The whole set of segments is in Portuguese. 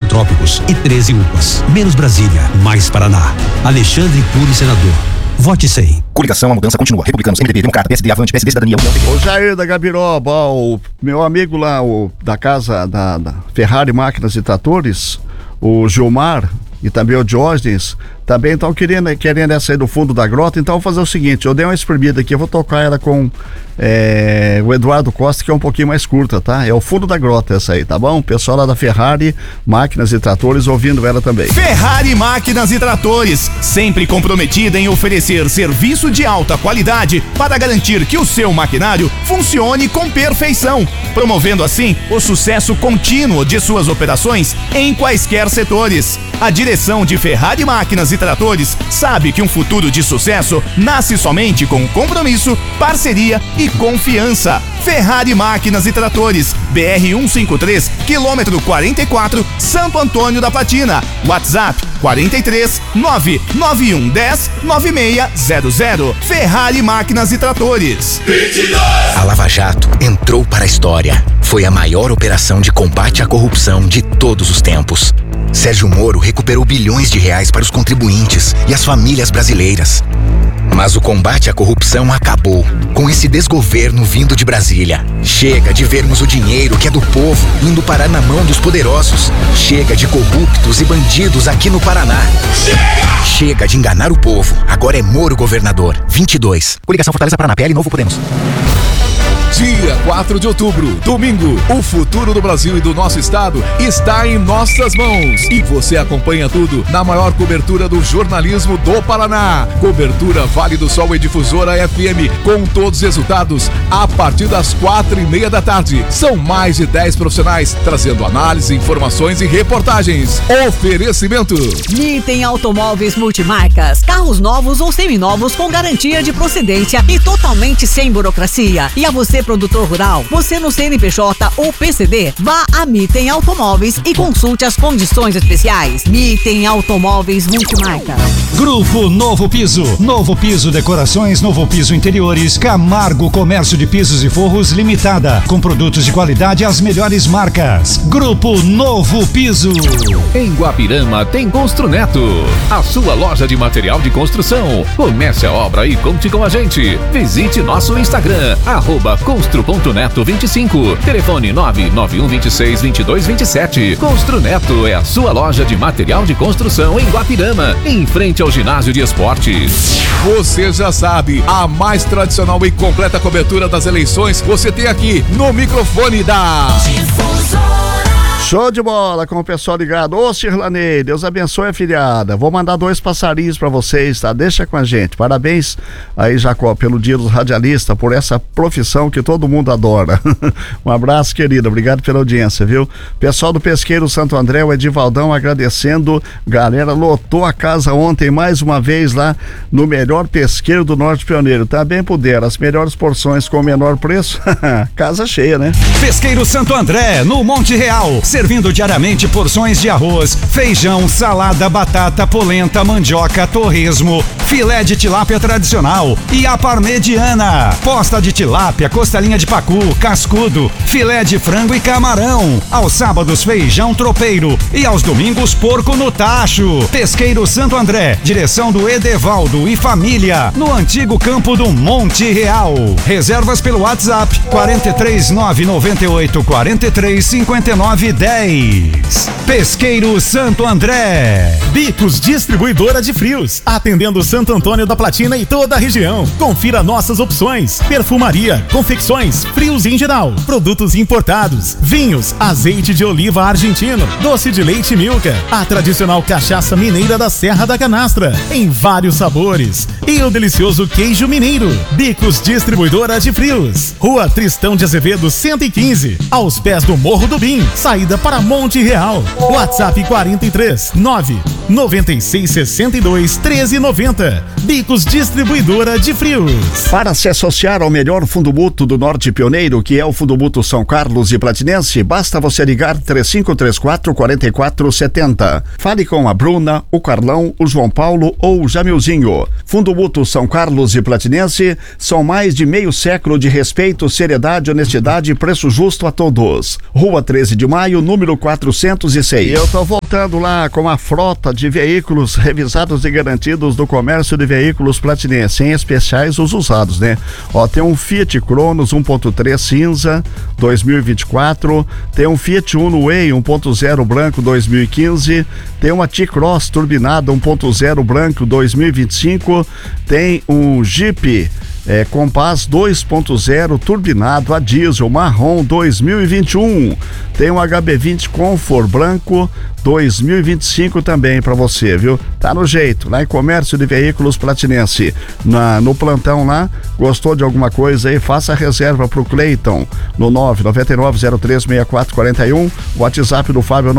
filantrópicos e 13 UPAs. Menos Brasília, mais Paraná. Alexandre Cury, senador. Vote 100. Coligação, a mudança continua. Republicanos, MDB, Democrata, PSD, Avante, PSD, Cidadania, União. O Jair da Gabiroba, o meu amigo lá, da casa da Ferrari Máquinas e Tratores, o Gilmar e também o Diógenes, também estão querendo essa aí do fundo da grota. Então eu vou fazer o seguinte, eu dei uma espremida aqui, eu vou tocar ela com o Eduardo Costa, que é um pouquinho mais curta, tá? É o fundo da grota essa aí, tá bom? O pessoal lá da Ferrari Máquinas e Tratores ouvindo ela também. Ferrari Máquinas e Tratores, sempre comprometida em oferecer serviço de alta qualidade para garantir que o seu maquinário funcione com perfeição, promovendo assim o sucesso contínuo de suas operações em quaisquer setores. A direção de Ferrari Máquinas e Tratores sabe que um futuro de sucesso nasce somente com compromisso, parceria e confiança. Ferrari Máquinas e Tratores, BR-153, quilômetro 44, Santo Antônio da Platina. WhatsApp 43 99110 9600. Ferrari Máquinas e Tratores. 22. A Lava Jato entrou para a história. Foi a maior operação de combate à corrupção de todos os tempos. Sérgio Moro recuperou bilhões de reais para os contribuintes e as famílias brasileiras. Mas o combate à corrupção acabou com esse desgoverno vindo de Brasília. Chega de vermos o dinheiro que é do povo indo parar na mão dos poderosos. Chega de corruptos e bandidos aqui no Paraná. Chega de enganar o povo. Agora é Moro governador. 22. Coligação Fortaleza Paraná, PL Novo Podemos. Dia 4 de outubro, domingo, o futuro do Brasil e do nosso estado está em nossas mãos. E você acompanha tudo na maior cobertura do jornalismo do Paraná. Cobertura Vale do Sol e Difusora FM, com todos os resultados a partir das 4:30 da tarde. São mais de 10 profissionais trazendo análise, informações e reportagens. Oferecimento: Mitem Automóveis Multimarcas, carros novos ou seminovos com garantia de procedência e totalmente sem burocracia. E a você, produtor rural, você no CNPJ ou PCD, vá a Mitem Automóveis e consulte as condições especiais. Mitem Automóveis Multimarcas. Grupo Novo Piso. Novo Piso Decorações, Novo Piso Interiores, Camargo Comércio de Pisos e Forros Limitada, com produtos de qualidade às melhores marcas. Grupo Novo Piso. Em Guapirama tem Construneto, a sua loja de material de construção. Comece a obra e conte com a gente. Visite nosso Instagram, @constru.neto25. Telefone 991262227. Construneto é a sua loja de material de construção em Guapirama, em frente ao ginásio de esportes. Você já sabe, a mais tradicional e completa cobertura das eleições você tem aqui no microfone da Show de bola com o pessoal ligado. Ô Cirlanei, Deus abençoe a filhada. Vou mandar 2 passarinhos pra vocês, tá? Deixa com a gente. Parabéns aí, Jacó, pelo Dia dos Radialistas, por essa profissão que todo mundo adora. Um abraço, querido. Obrigado pela audiência, viu? Pessoal do Pesqueiro Santo André, o Edivaldão agradecendo. Galera, lotou a casa ontem mais uma vez lá no melhor pesqueiro do Norte Pioneiro. Também puderam. As melhores porções com o menor preço. Casa cheia, né? Pesqueiro Santo André, no Monte Real. Servindo diariamente porções de arroz, feijão, salada, batata, polenta, mandioca, torresmo, filé de tilápia tradicional e a parmegiana. Posta de tilápia, costelinha de pacu, cascudo, filé de frango e camarão. Aos sábados, feijão tropeiro e aos domingos, porco no tacho. Pesqueiro Santo André, direção do Edevaldo e família, no antigo campo do Monte Real. Reservas pelo WhatsApp 43998435910. Pesqueiro Santo André. Bicos Distribuidora de Frios, atendendo Santo Antônio da Platina e toda a região. Confira nossas opções: perfumaria, confecções, frios em geral, produtos importados, vinhos, azeite de oliva argentino, doce de leite Milka, a tradicional cachaça mineira da Serra da Canastra, em vários sabores, e o delicioso queijo mineiro. Bicos Distribuidora de Frios, Rua Tristão de Azevedo 115, aos pés do Morro do Bim, saída para Monte Real. WhatsApp 43 9662-1390. Bicos Distribuidora de Frios. Para se associar ao melhor fundo mútuo do Norte Pioneiro, que é o Fundo Mútuo São Carlos e Platinense, basta você ligar 3534-4470. Fale com a Bruna, o Carlão, o João Paulo ou o Jamilzinho. Fundo Mútuo São Carlos e Platinense são mais de meio século de respeito, seriedade, honestidade e preço justo a todos. Rua 13 de Maio, número 406. E eu tô voltando lá com a frota de veículos revisados e garantidos do comércio de veículos Platinense, em especiais os usados, né? Ó, tem um Fiat Cronos 1.3 cinza 2024, tem um Fiat Uno Way 1.0 branco 2015, tem uma T-Cross turbinada 1.0 branco 2025, tem um Jeep Compass 2.0 turbinado a diesel marrom 2021, tem um HB20 Comfort branco 2025 também para você, viu? Tá no jeito, lá em Comércio de Veículos Platinense, no plantão lá. Gostou de alguma coisa aí? Faça a reserva pro Cleiton no 999036441, WhatsApp do Fábio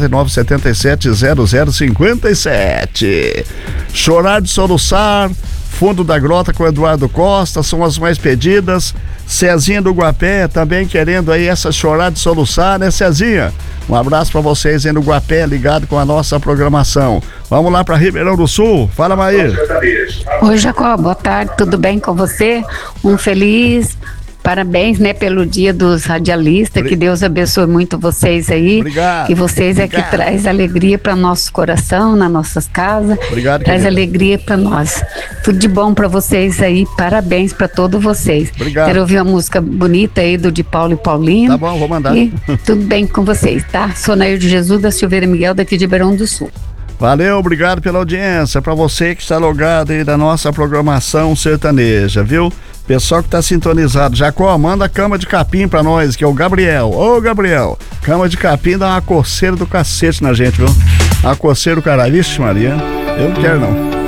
999770057. Chorar de soluçar, Fundo da Grota com Eduardo Costa são as mais pedidas. Cezinha do Guapé também querendo aí essa chorar de soluçar, né, Cezinha? Um abraço pra vocês aí no Guapé, ligado com a nossa programação. Vamos lá pra Ribeirão do Sul. Fala, Maíra. Oi, Jacó, boa tarde, tudo bem com você? Um feliz parabéns, né, pelo dia dos radialistas, que Deus abençoe muito vocês aí. Obrigado. Que vocês é que traz alegria para nosso coração, nas nossas casas. Obrigado, traz querido. alegria para nós. Tudo de bom para vocês aí, parabéns para todos vocês. Obrigado. Quero ouvir uma música bonita aí do de Paulo e Paulinho. Tá bom, vou mandar. E tudo bem com vocês, tá? Sou Nair de Jesus da Silveira Miguel, daqui de Ribeirão do Sul. Valeu, obrigado pela audiência, para você que está logado aí da nossa programação sertaneja, viu? Pessoal que tá sintonizado, Jacó, manda a cama de capim pra nós, que é o Gabriel. Ô, Gabriel, cama de capim dá uma coceira do cacete na gente, viu? Uma coceira do caralho. Vixe, Maria, eu não quero não.